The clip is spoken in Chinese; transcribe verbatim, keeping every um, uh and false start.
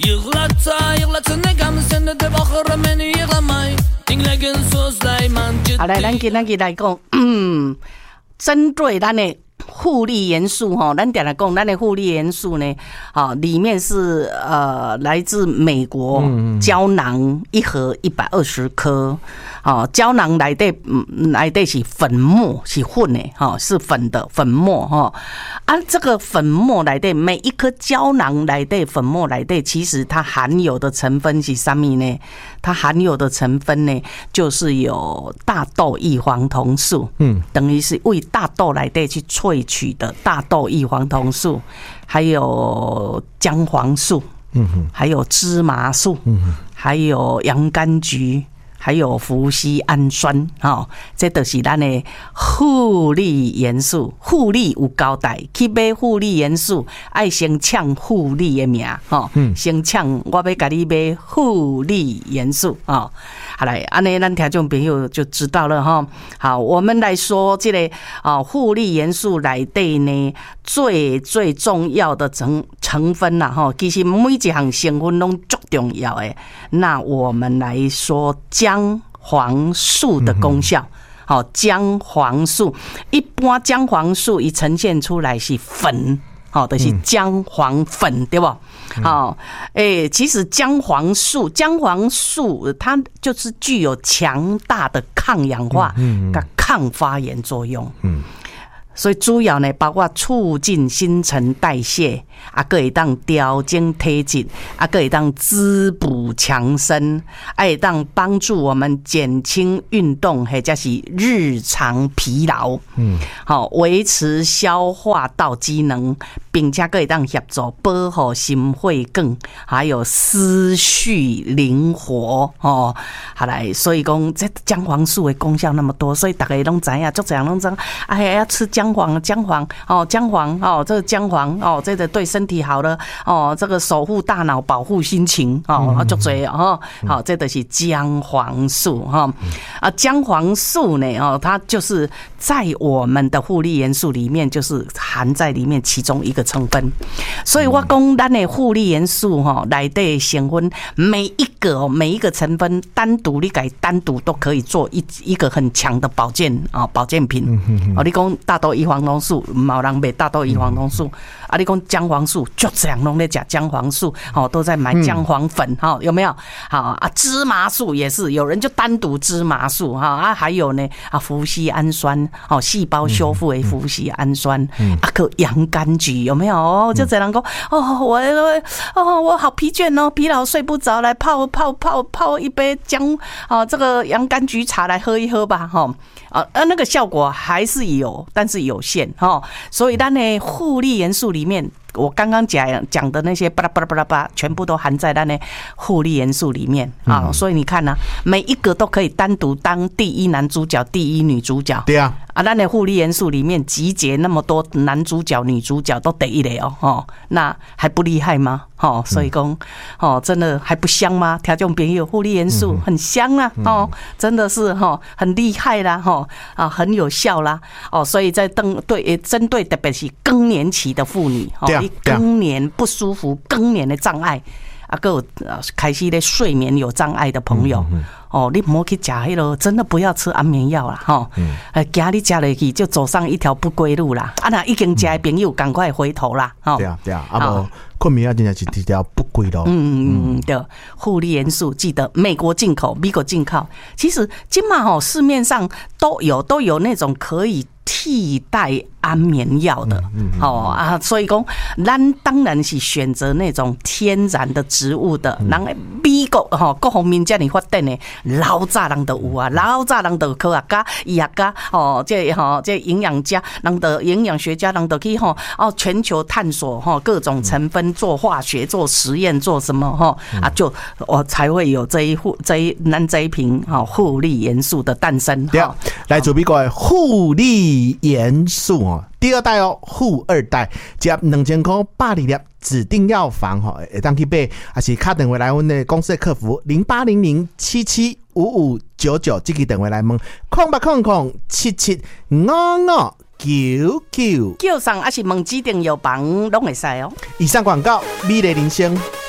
好来，咱今天来讲，嗯，针对咱的复利元素哈，咱点来讲，咱的复利元素呢，啊，里面是呃来自美国胶囊一盒一百二十颗，啊，胶囊来的嗯来的是粉末，是混的哈，是粉的粉末哈，啊，这个粉末来的每一颗胶囊来的粉末来的，其实它含有的成分是什么呢？它含有的成分呢，就是有大豆异黄酮素，嗯，等于是为大豆来的去萃取的大豆异黄酮素，还有姜黄素，嗯哼，还有芝麻素，嗯哼，还有洋甘菊，还有麩酰氨酸，哈，这都是咱的复利元素。复利有交代，去买复利元素，爱先抢复利的名，哈，先抢我要给你买复利元素啊。好来，安尼咱听众朋友就知道了哈。好，我们来说这个啊，复利元素内底呢，最最重要的成成分啦哈，其实每一项成分拢足重要的。那我们来说姜黄素的功效。好，姜黄素一般姜黄素一呈现出来是粉。好的，就是姜黄粉，对不？好，诶，其实姜黄素，姜黄素它就是具有强大的抗氧化、跟抗发炎作用。嗯，所以主要呢，包括促进新陈代谢，啊，可以当调整体质，啊，可以当滋补强身，啊，会当帮助我们减轻运动或者是日常疲劳。嗯，好，维持消化道机能，并且可以当协助保护心血管，还有思绪灵活。哦，好来，所以讲这姜黄素的功效那么多，所以大家拢知影，足侪人拢知道，哎呀，要吃姜黄，姜黄哦，姜黄哦，这个姜黄哦，这个对身体好了哦，这个守护大脑，保护心情哦，足侪哦，好，这就是姜黄素哈啊，姜黄素呢哦，它就是在我们的复利元素里面，就是含在里面其中一个成分。所以我讲咱的复利元素哈，内底成分每一个每一个成分单独你改单独都可以做一一个很强的保健啊保健品。哦，你讲大豆异黄酮素，冇人买大豆异黄酮素啊，你讲姜黄素，就这样拢在讲姜黄素，哦，都在买姜黄粉，哈，有没有？好啊，芝麻素也是，有人就单独芝麻素哈啊，还有呢啊，麩酰氨酸，哦，细胞修复的麩酰氨酸，啊，个洋甘菊有没有？哦，就这样讲，哦，我哦，我好疲倦哦，疲劳睡不着，来泡泡泡泡一杯姜啊，这个洋甘菊茶来喝一喝吧，哈。啊，那个效果还是有，但是有限哈。所以咱的复利元素里面，我刚刚讲讲的那些巴拉巴拉巴拉巴拉，全部都含在咱的复利元素里面啊。嗯、所以你看呢、啊，每一个都可以单独当第一男主角、第一女主角。对啊，啊，咱的复利元素里面集结那么多男主角、女主角都得一类哦，哦，那还不厉害吗？哦，所以讲，哦，真的还不香吗？听众朋友，复利元素很香啊，哦，真的是哈、哦、很厉害啦，哈、哦、啊很有效啦，哦，所以在针对针对特别是更年期的妇女，哦，你更年不舒服、更年的障碍。啊，还有开始咧睡眠有障碍的朋友，嗯嗯、哦，你唔好去吃迄个，真的不要吃安眠药啦，吼、嗯，呃，惊你吃落去就走上一条不归路啦。啊，那已经吃的朋友，赶快回头啦，吼。对啊，对啊，啊无困眠药真的是一条不归路。嗯嗯嗯，对，复利元素记得美国进口，美国进口。其实今嘛吼市面上都有都有那种可以替代安眠药的，哦啊，所以讲，咱当然是选择那种天然的植物的。人美国吼各方面这样发展的，老早人都有啊，老早人都科学家、医学家，哦，这吼这营养家，人的营养学家，人都去吼哦全球探索吼各种成分，做化学、做实验、做什么吼啊，就我才会有这一副这一咱这一瓶哈复利元素的诞生。对， 来自美国的复利元素。第二代哦，富二代，接两千块百二粒指定药房吼，会当去买，还是打电话来阮的公司的客服零八零零七七五五九九，这个电话来问，空八空空七七五五九九， 叫上还是问指定药房拢会使哦。 以上广告，美丽人生。